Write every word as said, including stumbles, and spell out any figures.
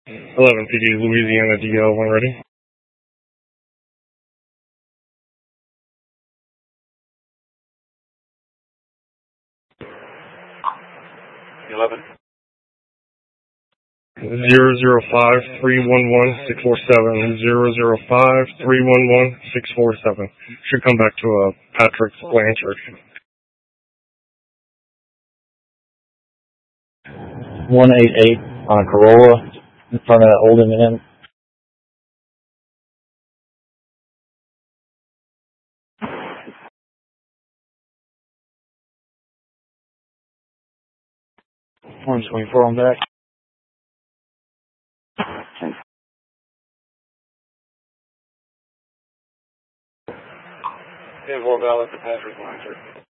eleven P D, Louisiana D L, when ready. eleven. Zero zero five three one one six four seven. Zero zero five three one one six four seven. Should come back to uh, Patrick Blanchard. one eighty-eight on a Corolla in front of that Old M and M. one twenty-four on back. ten four valid to Patrick Blanchard.